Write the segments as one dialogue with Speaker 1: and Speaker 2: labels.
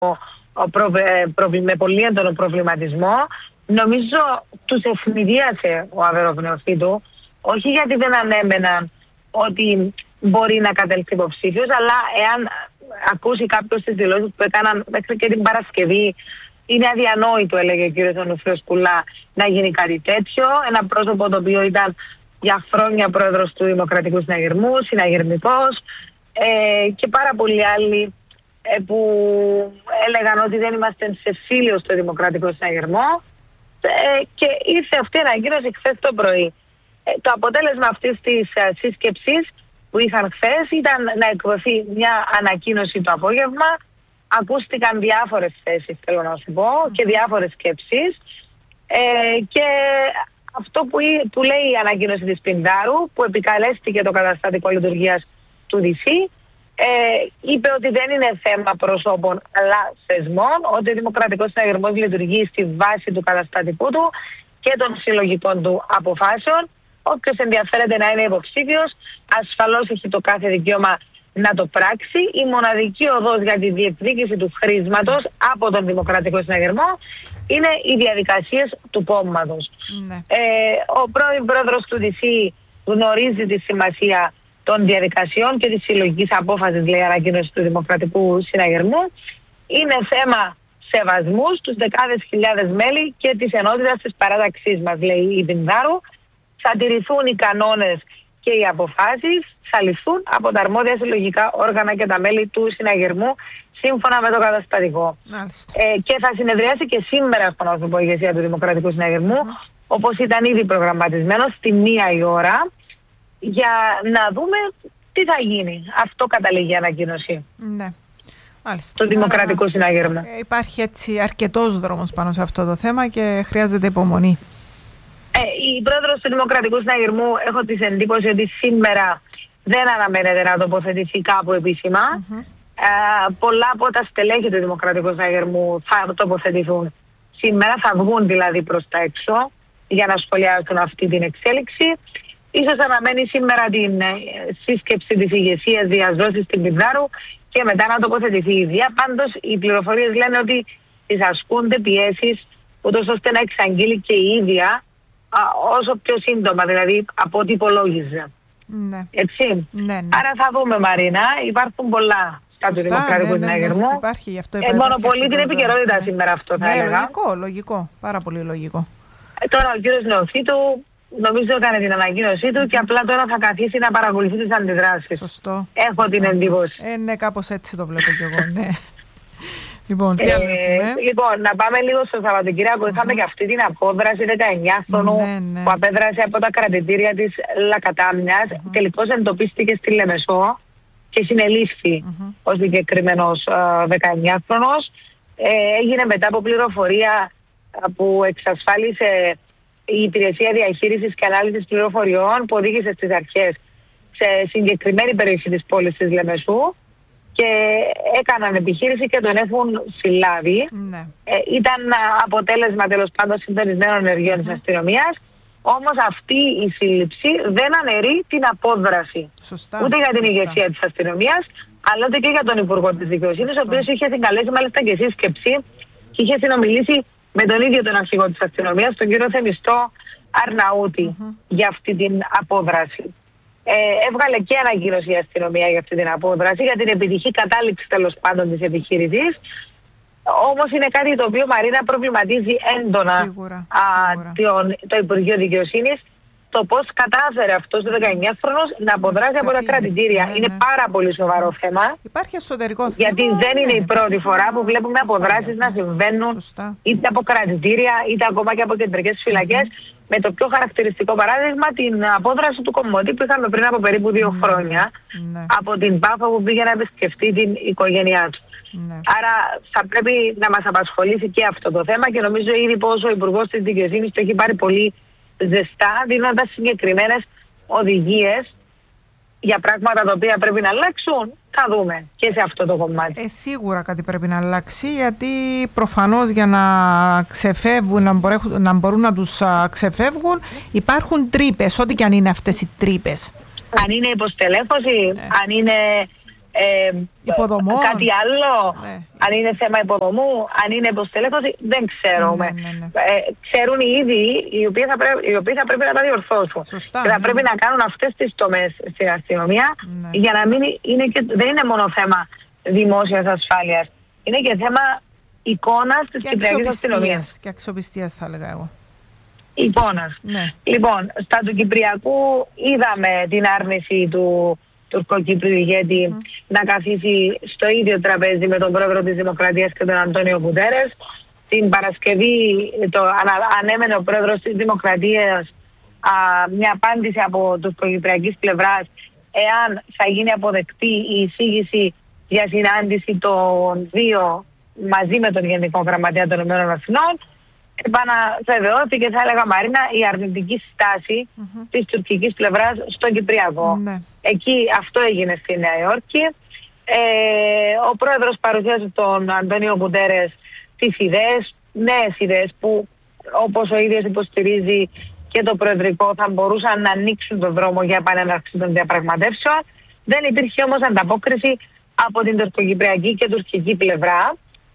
Speaker 1: με πολύ έντονο προβληματισμό. Νομίζω τους ευνηδίασε ο Αβέροφ Νεοφύτου, όχι γιατί δεν ανέμεναν ότι μπορεί να κατέλθει υποψήφιος, αλλά εάν ακούσει κάποιος τις δηλώσεις που έκαναν μέχρι και την Παρασκευή, είναι αδιανόητο, έλεγε ο κύριος Ονουφρός Κουλά, να γίνει κάτι τέτοιο. Ένα πρόσωπο το οποίο ήταν για χρόνια πρόεδρος του Δημοκρατικού Συναγερμού, συναγερμικός, και πάρα πολλοί άλλοι που έλεγαν ότι δεν είμαστε σε φίλιο στο Δημοκρατικό Συναγερμό, και ήρθε αυτή η ανακοίνωση χθες το πρωί. Το αποτέλεσμα αυτής της σύσκεψης που είχαν χθες ήταν να εκδοθεί μια ανακοίνωση το απόγευμα. Ακούστηκαν διάφορες θέσεις, θέλω να σου πω, και διάφορες σκέψεις, και αυτό που λέει η ανακοίνωση της Πινδάρου, που επικαλέστηκε το καταστατικό λειτουργίας του ΔΣ, είπε ότι δεν είναι θέμα προσώπων αλλά θεσμών, ότι ο Δημοκρατικός Συναγερμός λειτουργεί στη βάση του καταστατικού του και των συλλογικών του αποφάσεων. Όποιος ενδιαφέρεται να είναι υποψήφιος, ασφαλώς έχει το κάθε δικαίωμα να το πράξει. Η μοναδική οδός για τη διεκδίκηση του χρήσματος από τον Δημοκρατικό Συναγερμό είναι οι διαδικασίες του κόμματος. Ναι. Ο πρώην πρόεδρος του ΔΣ γνωρίζει τη σημασία των διαδικασιών και της συλλογικής απόφασης, λέει η ανακοίνωση του Δημοκρατικού Συναγερμού. Είναι θέμα σεβασμού στους δεκάδες χιλιάδες μέλη και της ενότητας της παράταξής μας, λέει η Πινδάρου. Θα τηρηθούν οι κανόνες και οι αποφάσεις, θα ληφθούν από τα αρμόδια συλλογικά όργανα και τα μέλη του Συναγερμού σύμφωνα με το καταστατικό. Και θα συνεδριάσει και σήμερα, από να σου πω, η ηγεσία του Δημοκρατικού Συναγερμού, όπως ήταν ήδη προγραμματισμένο, στη 1 η ώρα, για να δούμε τι θα γίνει. Αυτό καταλήγει η ανακοίνωση.
Speaker 2: Ναι. Μάλιστα.
Speaker 1: Το Δημοκρατικό Συναγερμό.
Speaker 2: Υπάρχει έτσι αρκετός δρόμος πάνω σε αυτό το θέμα και χρειάζεται υπομονή.
Speaker 1: Η πρόεδρος του Δημοκρατικού Συναγερμού, έχω τη εντύπωση ότι σήμερα δεν αναμένεται να τοποθετηθεί κάπου επίσημα. Πολλά από τα στελέχη του Δημοκρατικού Συναγερμού θα τοποθετηθούν σήμερα, θα βγουν δηλαδή προς τα έξω για να σχολιάσουν αυτή την εξέλιξη. Ίσως αναμένει σήμερα την σύσκεψη της ηγεσίας διαζώσεις στην Πινδάρου και μετά να τοποθετηθεί η ίδια. Πάντως οι πληροφορίες λένε ότι τις ασκούνται πιέσεις ούτως ώστε να εξαγγείλει και η ίδια όσο πιο σύντομα, δηλαδή από ό,τι υπολόγιζε. Ναι. Έτσι. Ναι. Άρα θα δούμε, Μαρίνα, υπάρχουν πολλά στα του Δημοκρατικού Συναγερμού. Μόνο πολύ την επικαιρότητα σήμερα αυτό θα έλεγα.
Speaker 2: Λογικό, πάρα πολύ λογικό.
Speaker 1: Τώρα ο κύριος Νεοφύτου νομίζω έκανε την ανακοίνωσή του και απλά τώρα θα καθίσει να παρακολουθεί τις αντιδράσεις.
Speaker 2: Σωστό.
Speaker 1: Έχω την εντύπωση.
Speaker 2: Ναι, κάπως έτσι το βλέπω κι εγώ, ναι. Λοιπόν,
Speaker 1: να πάμε λίγο στο Σαββατοκύριακο. Είχαμε και αυτή την απόδραση 19χρονου που απέδρασε από τα κρατητήρια της Λακατάμιας. Τελικώς εντοπίστηκε στη Λεμεσό και συνελήφθη ο συγκεκριμένος 19χρονος. Έγινε μετά από πληροφορία που εξασφάλισε η Υπηρεσία Διαχείρισης και Ανάλυσης Πληροφοριών, που οδήγησε στις αρχές σε συγκεκριμένη περιοχή της πόλης της Λεμεσού και έκαναν επιχείρηση και τον έχουν συλλάβει. Ήταν αποτέλεσμα τέλος πάντων συντονισμένων ενεργειών της αστυνομίας. Όμως αυτή η σύλληψη δεν αναιρεί την απόδραση. Ούτε για την ηγεσία της αστυνομίας, αλλά ούτε και για τον Υπουργό της Δικαιοσύνης, ο οποίος είχε συγκαλέσει μάλιστα και σύσκεψη και είχε συνομιλήσει με τον ίδιο τον αρχηγό της αστυνομίας, τον κύριο Θεμιστό Αρναούτη, για αυτή την απόδραση. Έβγαλε και ανακοίνωση η αστυνομία για αυτή την απόδραση, για την επιτυχή κατάληξη τέλος πάντων της επιχείρησης. Όμως είναι κάτι το οποίο, Μαρίνα, προβληματίζει έντονα το Υπουργείο Δικαιοσύνης, το πώς κατάφερε αυτός ο 19χρονος να αποδράσει από τα κρατητήρια. Είναι πάρα πολύ σοβαρό θέμα.
Speaker 2: Υπάρχει εσωτερικό θέμα.
Speaker 1: Γιατί δεν είναι η πρώτη φορά που βλέπουμε αποδράσεις να συμβαίνουν είτε από κρατητήρια είτε ακόμα και από κεντρικές φυλακές. Με το πιο χαρακτηριστικό παράδειγμα την απόδραση του Κομμωτή που είχαμε πριν από περίπου 2 χρόνια από την Πάφο που πήγε να επισκεφτεί την οικογένειά του. Άρα θα πρέπει να μας απασχολήσει και αυτό το θέμα και νομίζω ήδη πως ο Υπουργός της Δικαιοσύνης το έχει πάρει πολύ ζεστά, δίνοντας συγκεκριμένες οδηγίες για πράγματα τα οποία πρέπει να αλλάξουν. Θα δούμε και σε αυτό το κομμάτι.
Speaker 2: Σίγουρα κάτι πρέπει να αλλάξει, γιατί προφανώς για να ξεφεύγουν, να μπορούν να τους ξεφεύγουν, υπάρχουν τρύπες, ό,τι και αν είναι αυτές οι τρύπες.
Speaker 1: Αν είναι υποστελέχωση, αν είναι
Speaker 2: υποδομών.
Speaker 1: Κάτι άλλο,
Speaker 2: Ναι.
Speaker 1: αν είναι θέμα υποδομού, αν είναι υποστελέχωση, δεν ξέρουμε.
Speaker 2: Ναι.
Speaker 1: Ξέρουν οι ίδιοι οι οποίοι θα πρέπει να τα διορθώσουν.
Speaker 2: Σωστά,
Speaker 1: και θα πρέπει να κάνουν αυτές τις τομές στην αστυνομία, για να μην δεν είναι μόνο θέμα δημόσιας ασφάλειας. Είναι και θέμα εικόνας της κυπριακής αστυνομίας.
Speaker 2: Και αξιοπιστίας θα έλεγα εγώ.
Speaker 1: Εικόνας.
Speaker 2: Ναι.
Speaker 1: Λοιπόν, στα του Κυπριακού είδαμε την άρνηση του τουρκοκύπριου ηγέτη να καθίσει στο ίδιο τραπέζι με τον πρόεδρο της Δημοκρατίας και τον Αντώνιο Γκουτέρες. Την Παρασκευή ανέμενε ο πρόεδρος της Δημοκρατίας μια απάντηση από τουρκοκυπριακής πλευράς εάν θα γίνει αποδεκτή η εισήγηση για συνάντηση των δύο μαζί με τον Γενικό Γραμματέα των Ηνωμένων Εθνών. Επαναβεβαιώθηκε, θα έλεγα Μαρίνα, η αρνητική στάση της τουρκικής πλευράς στο Κυπριακό.
Speaker 2: Ναι.
Speaker 1: Εκεί αυτό έγινε στη Νέα Υόρκη. Ο πρόεδρος παρουσίασε τον Αντώνιο Γκουτέρες τις ιδέες, νέες ιδέες που όπως ο ίδιος υποστηρίζει και το Προεδρικό θα μπορούσαν να ανοίξουν τον δρόμο για επανέναρξη των διαπραγματεύσεων. Δεν υπήρχε όμως ανταπόκριση από την τουρκοκυπριακή και τουρκική πλευρά.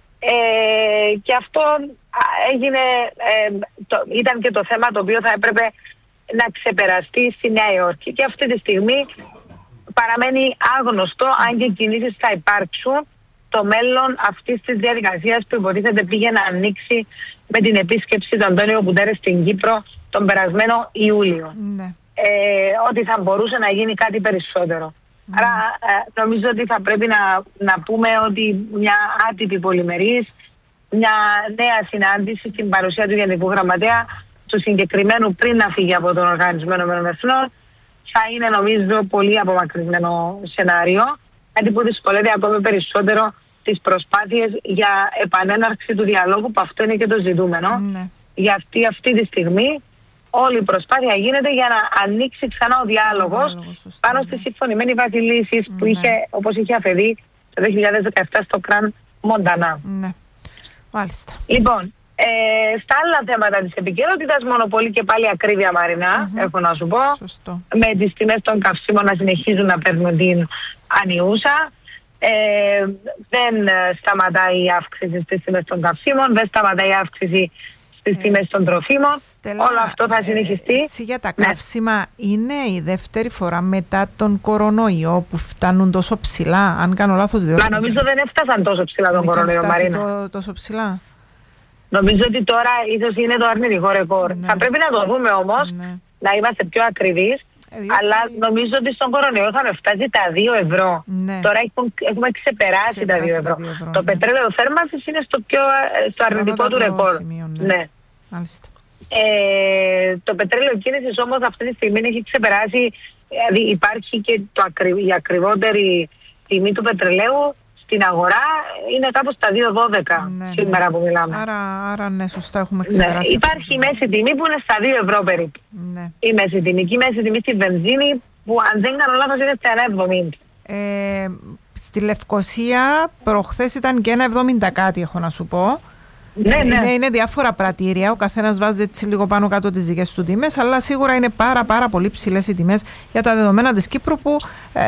Speaker 1: Και αυτό έγινε, ήταν και το θέμα το οποίο θα έπρεπε να ξεπεραστεί στη Νέα Υόρκη και αυτή τη στιγμή παραμένει άγνωστο αν και κινήσεις θα υπάρξουν το μέλλον αυτής της διαδικασίας που υποτίθεται πήγε να ανοίξει με την επίσκεψη του Αντώνιο Γκουτέρες στην Κύπρο τον περασμένο Ιούλιο.
Speaker 2: Ναι.
Speaker 1: Ότι θα μπορούσε να γίνει κάτι περισσότερο. Άρα νομίζω ότι θα πρέπει να πούμε ότι μια άτυπη πολυμερής, μια νέα συνάντηση στην παρουσία του Γενικού Γραμματέα του συγκεκριμένου πριν να φύγει από τον Οργανισμό Ηνωμένων Εθνών θα είναι νομίζω πολύ απομακρυσμένο σενάριο, κάτι που δυσκολεύει ακόμη περισσότερο τις προσπάθειες για επανέναρξη του διαλόγου, που αυτό είναι και το ζητούμενο.
Speaker 2: Ναι.
Speaker 1: Γιατί αυτή τη στιγμή όλη η προσπάθεια γίνεται για να ανοίξει ξανά ο διάλογος πάνω στη συμφωνημένη βάση λύσης που είχε, όπως είχε αφαιθεί το 2017 στο Κραν Μοντανά.
Speaker 2: Ναι. Μάλιστα.
Speaker 1: Λοιπόν, στα άλλα θέματα της επικαιρότητας, μόνο πολύ και πάλι ακρίβεια Μαρινά, έχω να σου πω.
Speaker 2: Σωστό.
Speaker 1: Με τις τιμές των καυσίμων να συνεχίζουν να παίρνουν την ανιούσα. Δεν σταματάει η αύξηση στις τιμές των καυσίμων, δεν σταματάει η αύξηση στις τιμές των τροφίμων.
Speaker 2: Στέλλα,
Speaker 1: όλο αυτό θα συνεχιστεί.
Speaker 2: Για τα καύσιμα είναι η δεύτερη φορά μετά τον κορονοϊό που φτάνουν τόσο ψηλά, αν κάνω λάθος διόρθωση.
Speaker 1: Μα νομίζω δεν έφτασαν τόσο ψηλά τον κορονοϊό, Μαρίνα.
Speaker 2: Τόσο ψηλά.
Speaker 1: Νομίζω ότι τώρα ίσως είναι το αρνητικό ρεκόρ. Ναι. Θα πρέπει να το δούμε όμως, να είμαστε πιο ακριβείς. Αλλά νομίζω ότι στον κορονοϊό είχαμε φτάσει τα 2 ευρώ. Ναι. Τώρα έχουμε ξεπεράσει τα 2 ευρώ. Το πετρέλαιο θέρμανσης είναι στο αρνητικό του ρεκόρ. Ναι. Το πετρέλαιο κίνησης όμως αυτή τη στιγμή έχει ξεπεράσει, δηλαδή υπάρχει και η ακριβότερη τιμή του πετρελαίου στην αγορά είναι κάπου στα 2,12 σήμερα που μιλάμε.
Speaker 2: Άρα ναι, σωστά έχουμε ξεπεράσει.
Speaker 1: Υπάρχει η μέση τιμή που είναι στα 2 ευρώ περίπου. Ναι. Η μέση τιμή. Και η μέση τιμή στη βενζίνη που αν δεν κάνω λάθος είναι στα 1,70.
Speaker 2: Στη Λευκοσία προχθές ήταν και 1,70 κάτι, έχω να σου πω.
Speaker 1: Ναι.
Speaker 2: Είναι διάφορα πρατήρια, ο καθένας βάζει έτσι λίγο πάνω κάτω τις δικές του τιμές, αλλά σίγουρα είναι πάρα πολύ ψηλές οι τιμές για τα δεδομένα της Κύπρου που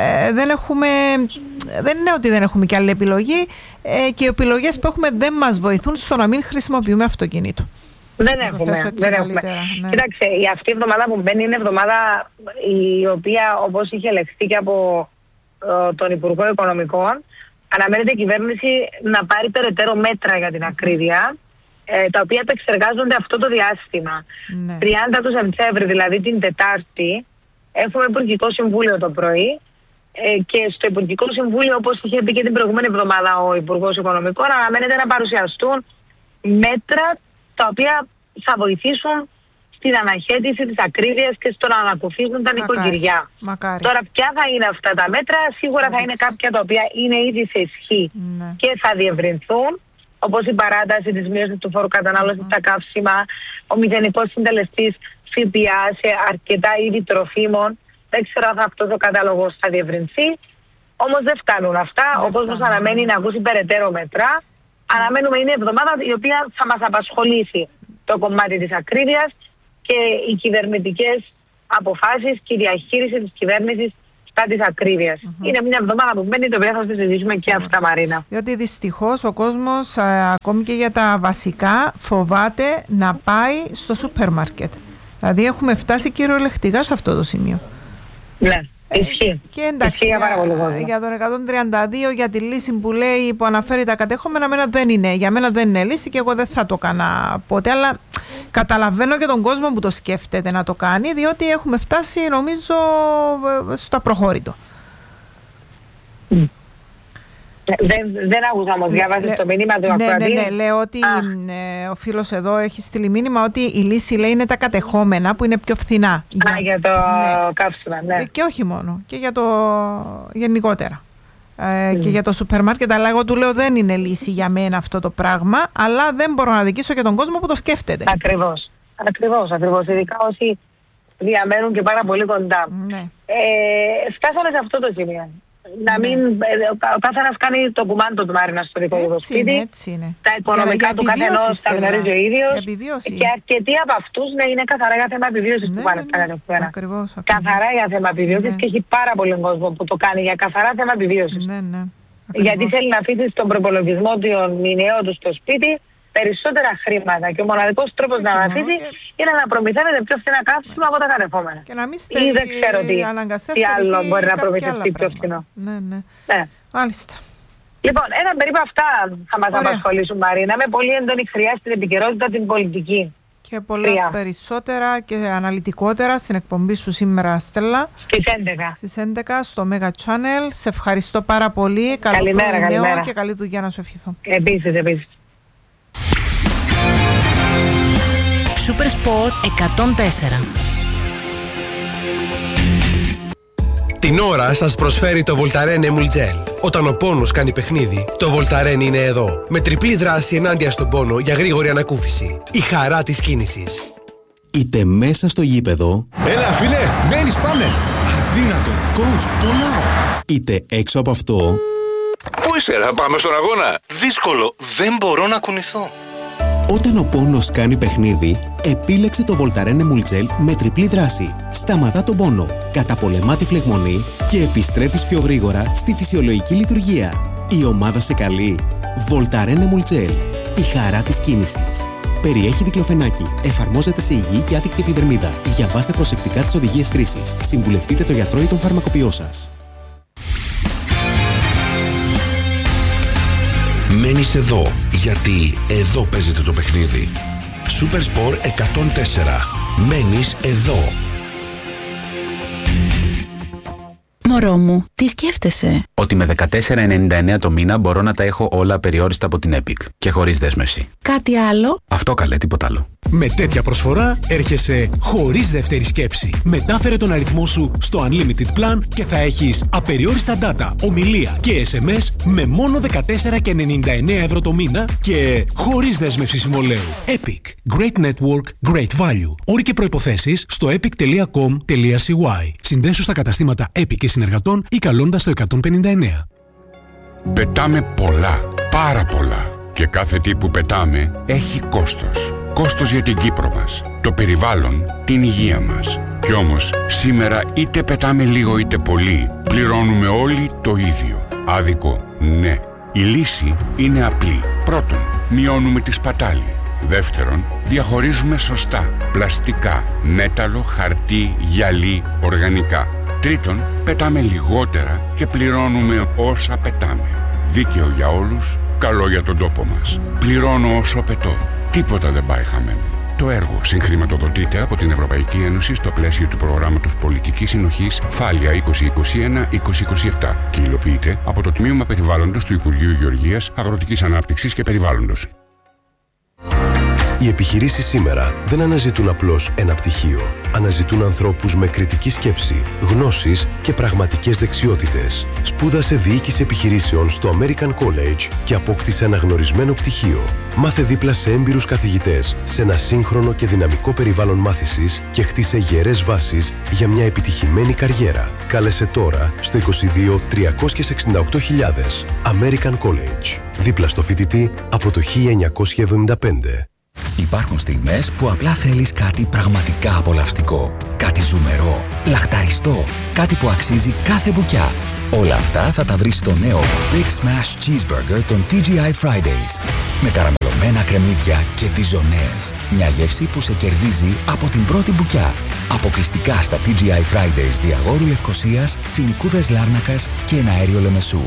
Speaker 2: δεν είναι ότι δεν έχουμε και άλλη επιλογή και οι επιλογές που έχουμε δεν μας βοηθούν στο να μην χρησιμοποιούμε αυτοκίνητο.
Speaker 1: Δεν έχουμε. Ναι. Κοίταξε, αυτή η εβδομάδα που μπαίνει είναι εβδομάδα η οποία, όπως είχε λεχθεί και από τον Υπουργό Οικονομικών, αναμένεται η κυβέρνηση να πάρει περαιτέρω μέτρα για την ακρίβεια, τα οποία επεξεργάζονται αυτό το διάστημα. 30 του Σεπτέμβρη, δηλαδή την Τετάρτη, έχουμε Υπουργικό Συμβούλιο το πρωί και στο Υπουργικό Συμβούλιο, όπως είχε πει και την προηγούμενη εβδομάδα ο Υπουργός Οικονομικών, αναμένεται να παρουσιαστούν μέτρα τα οποία θα βοηθήσουν στην αναχέτηση της ακρίβειας και στο να ανακουφίσουν τα νοικοκυριά. Τώρα ποια θα είναι αυτά τα μέτρα, σίγουρα θα είναι κάποια τα οποία είναι ήδη σε ισχύ και θα διευρυνθούν, όπως η παράταση της μείωσης του φόρου κατανάλωσης στα καύσιμα, ο μηδενικός συντελεστής ΦΠΑ σε αρκετά είδη τροφίμων. Δεν ξέρω αν αυτός ο κατάλογος θα διευρυνθεί, όμως δεν φτάνουν αυτά. Ο κόσμος αναμένει να ακούσει περαιτέρω μέτρα. Αναμένουμε είναι η εβδομάδα η οποία θα μας απασχολήσει το κομμάτι της ακρίβειας και οι κυβερνητικές αποφάσεις και η διαχείριση της κυβέρνησης ποσοστά της ακρίβειας. Είναι μια εβδομάδα που μένει, το οποίο θα συζητήσουμε και αυτά, Μαρίνα.
Speaker 2: Διότι δυστυχώς ο κόσμος, ακόμη και για τα βασικά, φοβάται να πάει στο σούπερ μάρκετ. Δηλαδή έχουμε φτάσει κυριολεκτικά σε αυτό το σημείο.
Speaker 1: Ναι. Ισχύει.
Speaker 2: Και εντάξει, για τον 132, για τη λύση που λέει, που αναφέρει τα κατέχομενα, για μένα δεν είναι λύση και εγώ δεν θα το έκανα ποτέ, αλλά καταλαβαίνω και τον κόσμο που το σκέφτεται να το κάνει, διότι έχουμε φτάσει, νομίζω, στο απροχώρητο.
Speaker 1: Δεν άκουσα όμως, διάβασες το μήνυμα του ακροατή.
Speaker 2: Ναι, λέω ότι ο φίλος εδώ έχει στείλει μήνυμα ότι η λύση, λέει, είναι τα κατεχόμενα που είναι πιο φθηνά.
Speaker 1: Για το καύσιμα, ναι.
Speaker 2: Και όχι μόνο, και για το γενικότερα. Και για το σούπερ μάρκετ, αλλά εγώ του λέω δεν είναι λύση για μένα αυτό το πράγμα, αλλά δεν μπορώ να δικήσω και τον κόσμο που το σκέφτεται. Ακριβώς.
Speaker 1: Ειδικά όσοι διαμένουν και πάρα πολύ κοντά.
Speaker 2: Ναι.
Speaker 1: Φτάσαμε σε αυτό το σημείο. Να μην, ο καθένας κάνει το κουμάντο του, Μάρινα, στο δικό του σπίτι. Τα οικονομικά του καθενός τα γνωρίζει ο ίδιος. Και αρκετοί από αυτούς είναι καθαρά για θέμα επιβίωσης που πάνε στα κατευθείαν. Καθαρά για θέμα επιβίωσης, και έχει πάρα πολύ κόσμο που το κάνει για καθαρά θέμα επιβίωσης. Γιατί θέλει να αφήσει στον προπολογισμό των μηνιαίων του στο σπίτι περισσότερα χρήματα, και ο μοναδικός τρόπος να αφήσει είναι να προμηθεύεται πιο φθηνά καύσιμα από τα κατεχόμενα. Ή δεν ξέρω τι άλλο μπορεί να προμηθευτεί πιο φθηνό.
Speaker 2: Ναι. Μάλιστα.
Speaker 1: Λοιπόν, ένα περίπου αυτά θα μας απασχολήσουν, Μαρίνα, με πολύ έντονη χρειά στην επικαιρότητα την πολιτική.
Speaker 2: Και πολλά περισσότερα και αναλυτικότερα στην εκπομπή σου σήμερα, Στέλλα. Στις 11 στο Mega Channel. Σε ευχαριστώ πάρα πολύ. Καλό πρωινό και καλή δουλειά να σου ευχηθώ.
Speaker 1: Επίσης.
Speaker 3: Super Sport 104.
Speaker 4: Την ώρα σας προσφέρει το Voltaren Emulgel. Όταν ο πόνος κάνει παιχνίδι, το Voltaren είναι εδώ. Με τριπλή δράση ενάντια στον πόνο για γρήγορη ανακούφιση. Η χαρά της κίνησης.
Speaker 5: Είτε μέσα στο γήπεδο.
Speaker 6: Έλα φίλε, μένεις, πάμε. Αδύνατο, coach, πονάω.
Speaker 5: Είτε έξω από αυτό.
Speaker 6: Πού είσαι, θα πάμε στον αγώνα. Δύσκολο, δεν μπορώ να κουνηθώ.
Speaker 5: Όταν ο πόνος κάνει παιχνίδι, επίλεξε το Voltaren Emulgel με τριπλή δράση. Σταματά τον πόνο, καταπολεμά τη φλεγμονή και επιστρέφεις πιο γρήγορα στη φυσιολογική λειτουργία. Η ομάδα σε καλεί. Voltaren Emulgel. Η χαρά της κίνησης. Περιέχει δικλοφενάκι. Εφαρμόζεται σε υγιή και άδικτη επιδερμίδα. Διαβάστε προσεκτικά τις οδηγίες χρήσης. Συμβουλευτείτε το γιατρό ή τον φαρμακοποιό σας.
Speaker 7: Μένεις εδώ, γιατί εδώ παίζεται το παιχνίδι. Super Sport 104. Μένεις εδώ.
Speaker 3: Μωρό μου, τι σκέφτεσαι?
Speaker 8: Ότι με 14,99 το μήνα μπορώ να τα έχω όλα απεριόριστα από την Epic και χωρίς δέσμευση.
Speaker 3: Κάτι άλλο?
Speaker 8: Αυτό καλέ, τίποτα άλλο.
Speaker 9: Με τέτοια προσφορά έρχεσαι χωρίς δεύτερη σκέψη. Μετάφερε τον αριθμό σου στο Unlimited Plan και θα έχεις απεριόριστα data, ομιλία και SMS με μόνο 14,99 ευρώ το μήνα και χωρίς δέσμευση συμβολαίου. Epic. Great Network, Great Value. Όροι και προϋποθέσεις στο epic.com.cy. Συνδέσου στα καταστήματα Epic και συνεργατών ή καλώντας το 159.
Speaker 10: Πετάμε πολλά, πάρα πολλά. Και κάθε τι που πετάμε έχει κόστος. Κόστος για την Κύπρο μας, το περιβάλλον, την υγεία μας. Κι όμως σήμερα είτε πετάμε λίγο είτε πολύ, πληρώνουμε όλοι το ίδιο. Άδικο, ναι. Η λύση είναι απλή. Πρώτον, μειώνουμε τη σπατάλη. Δεύτερον, διαχωρίζουμε σωστά πλαστικά, μέταλλο, χαρτί, γυαλί, οργανικά. Τρίτον, πετάμε λιγότερα και πληρώνουμε όσα πετάμε. Δίκαιο για όλους, καλό για τον τόπο μας. Πληρώνω όσο πετώ. Τίποτα δεν πάει χαμένο. Το έργο συγχρηματοδοτείται από την Ευρωπαϊκή Ένωση στο πλαίσιο του προγράμματος Πολιτικής Συνοχής Φάλια 2021-2027 και υλοποιείται από το Τμήμα Περιβάλλοντος του Υπουργείου Γεωργίας, Αγροτικής Ανάπτυξης και Περιβάλλοντος.
Speaker 11: Οι επιχειρήσεις σήμερα δεν αναζητούν απλώς ένα πτυχίο. Αναζητούν ανθρώπους με κριτική σκέψη, γνώσεις και πραγματικές δεξιότητες. Σπούδασε διοίκηση επιχειρήσεων στο American College και απόκτησε αναγνωρισμένο πτυχίο. Μάθε δίπλα σε έμπειρους καθηγητές, σε ένα σύγχρονο και δυναμικό περιβάλλον μάθησης και χτίσε γερές βάσεις για μια επιτυχημένη καριέρα. Κάλεσε τώρα στο 22 368.000 American College. Δίπλα στο φοιτητή από το 1975.
Speaker 12: Υπάρχουν στιγμές που απλά θέλεις κάτι πραγματικά απολαυστικό. Κάτι ζουμερό, λαχταριστό, κάτι που αξίζει κάθε μπουκιά. Όλα αυτά θα τα βρεις στο νέο Big Smash Cheeseburger των TGI Fridays. Με καραμελωμένα κρεμμύδια και τιζονές. Μια γεύση που σε κερδίζει από την πρώτη μπουκιά. Αποκλειστικά στα TGI Fridays Διαγόρου Λευκωσίας, Φοινικούδες Λάρνακας και Εναέριο Λεμεσού.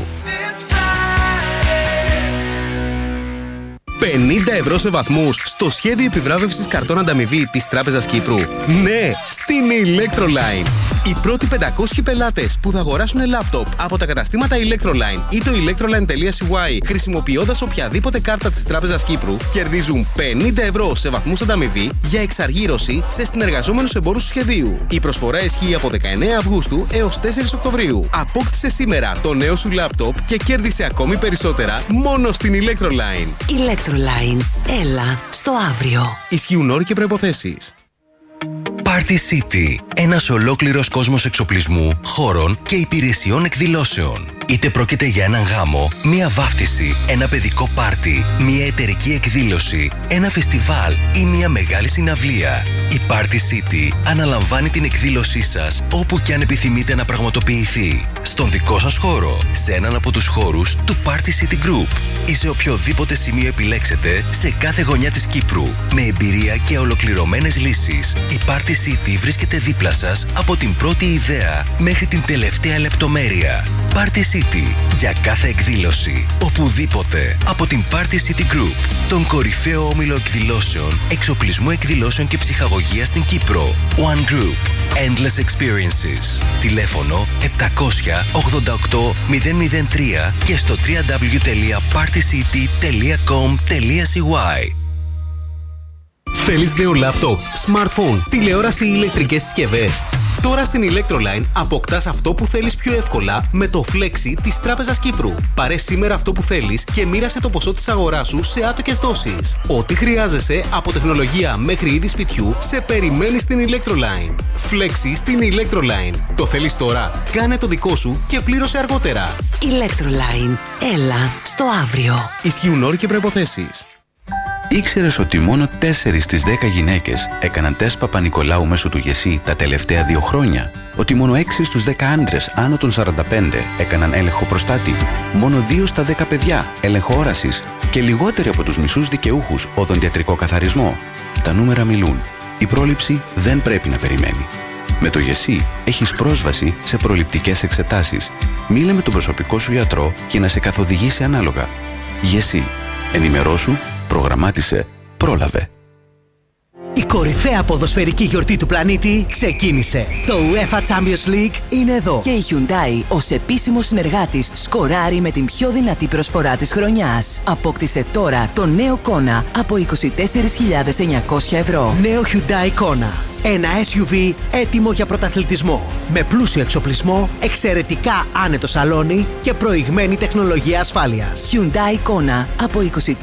Speaker 13: 50 € σε βαθμούς στο σχέδιο επιβράβευσης καρτών ανταμοιβή της Τράπεζας Κύπρου. Ναι, στην Electroline. Οι πρώτοι 500 πελάτες που θα αγοράσουν λάπτοπ από τα καταστήματα Electroline ή το electroline.cy χρησιμοποιώντας οποιαδήποτε κάρτα της Τράπεζας Κύπρου κερδίζουν 50 € σε βαθμούς ανταμοιβή για εξαργύρωση σε συνεργαζόμενους εμπόρους του σχεδίου. Η προσφορά ισχύει από 19 Αυγούστου έως 4 Οκτωβρίου. Απόκτησε σήμερα το νέο σου λάπτοπ και κέρδισε ακόμη περισσότερα μόνο στην Electroline.
Speaker 3: Electroline. Έλα στο αύριο.
Speaker 13: Ισχύουν όροι και προϋποθέσεις.
Speaker 14: Party City. Ένας ολόκληρος κόσμος εξοπλισμού, χώρων και υπηρεσιών εκδηλώσεων. Είτε πρόκειται για έναν γάμο, μία βάφτιση, ένα παιδικό πάρτι, μία εταιρική εκδήλωση, ένα φεστιβάλ ή μία μεγάλη συναυλία. Η Party City αναλαμβάνει την εκδήλωσή σας όπου και αν επιθυμείτε να πραγματοποιηθεί. Στον δικό σας χώρο, σε έναν από τους χώρους του Party City Group ή σε οποιοδήποτε σημείο επιλέξετε σε κάθε γωνιά της Κύπρου. Με εμπειρία και ολοκληρωμένες λύσεις, η Party City βρίσκεται δίπλα σας από την πρώτη ιδέα μέχρι την τελευταία λεπτομέρεια. Party City. Για κάθε εκδήλωση, οπουδήποτε, από την Party City Group, τον κορυφαίο όμιλο εκδηλώσεων, εξοπλισμού εκδηλώσεων και ψυχαγωγίας στην Κύπρο. One Group. Endless Experiences. Τηλέφωνο 788 003 και στο www.partycity.com.cy.
Speaker 13: Θέλεις νέο λάπτοπ, smartphone, τηλεόραση ή ηλεκτρικές συσκευές? Τώρα στην Electroline αποκτάς αυτό που θέλεις πιο εύκολα με το Flexi της Τράπεζας Κύπρου. Πάρε σήμερα αυτό που θέλεις και μοίρασε το ποσό της αγοράς σου σε άτοκες δόσεις. Ό,τι χρειάζεσαι από τεχνολογία μέχρι είδη σπιτιού σε περιμένει στην Electroline. Flexi στην Electroline. Το θέλεις τώρα? Κάνε το δικό σου και πλήρωσε αργότερα.
Speaker 3: Electroline. Έλα στο αύριο.
Speaker 13: Ισχύουν όροι και προϋποθέσεις.
Speaker 8: Ήξερες ότι μόνο 4 στις 10 γυναίκες έκαναν τεστ Παπα-Νικολάου μέσω του ΓΕΣΥ τα τελευταία 2 χρόνια? Ότι μόνο 6 στους 10 άντρες άνω των 45 έκαναν έλεγχο προστάτη? Μόνο 2 στα 10 παιδιά έλεγχο όρασης? Και λιγότεροι από τους μισούς δικαιούχους οδοντιατρικό καθαρισμό? Τα νούμερα μιλούν. Η πρόληψη δεν πρέπει να περιμένει. Με το ΓΕΣΥ έχεις πρόσβαση σε προληπτικές εξετάσεις. Μίλα με τον προσωπικό σου γιατρό για να σε καθοδηγήσει ανάλογα. ΓΕΣΥ. Ενημερώσου, προγραμμάτισε, πρόλαβε.
Speaker 15: Η κορυφαία ποδοσφαιρική γιορτή του πλανήτη ξεκίνησε. Το UEFA Champions League είναι εδώ.
Speaker 3: Και η Hyundai ως επίσημος συνεργάτης σκοράρει με την πιο δυνατή προσφορά της χρονιάς. Απόκτησε τώρα το νέο Kona από 24.900 ευρώ.
Speaker 15: Νέο Hyundai Kona. Ένα SUV έτοιμο για πρωταθλητισμό. Με πλούσιο εξοπλισμό, εξαιρετικά άνετο σαλόνι και προηγμένη τεχνολογία ασφάλειας.
Speaker 3: Hyundai Kona από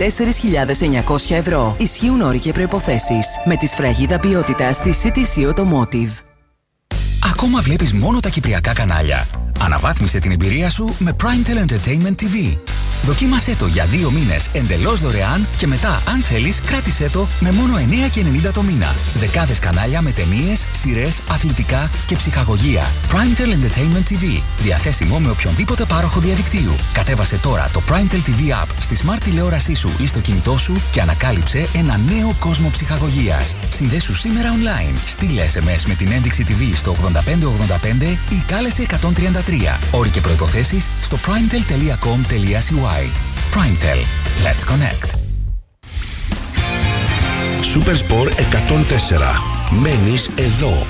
Speaker 3: 24.900 ευρώ. Ισχύουν όροι και προϋποθέσεις. Με τη σφραγίδα ποιότητας της CTC Automotive.
Speaker 12: Ακόμα βλέπεις μόνο τα κυπριακά κανάλια? Αναβάθμισε την εμπειρία σου με Primetel Entertainment TV. Δοκίμασέ το για 2 μήνες εντελώς δωρεάν και μετά, αν θέλεις, κράτησέ το με μόνο 9,90 το μήνα. Δεκάδες κανάλια με ταινίες, σειρές, αθλητικά και ψυχαγωγία. Primetel Entertainment TV. Διαθέσιμο με οποιονδήποτε πάροχο διαδικτύου. Κατέβασε τώρα το Primetel TV App στη smart τηλεόρασή σου ή στο κινητό σου και ανακάλυψε ένα νέο κόσμο ψυχαγωγίας. Συνδέσου σήμερα online. Στείλε SMS με την ένδειξη TV στο 8585 ή κάλεσε 133. Όροι και προϋποθέσεις στο primetel.com.cy. Primetel. Let's connect.
Speaker 7: Supersport 104. Μένεις εδώ.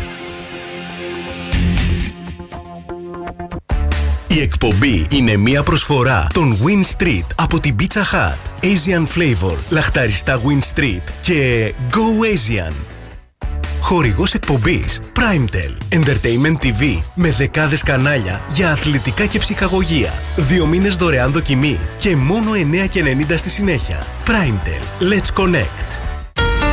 Speaker 11: Η εκπομπή είναι μία προσφορά των Win Street από την Pizza Hut, Asian Flavor, λαχταριστά Win Street και Go Asian. Χορηγός εκπομπής Primetel Entertainment TV με δεκάδες κανάλια για αθλητικά και ψυχαγωγία. 2 μήνες δωρεάν δοκιμή και μόνο 9,90 στη συνέχεια. Primetel. Let's connect.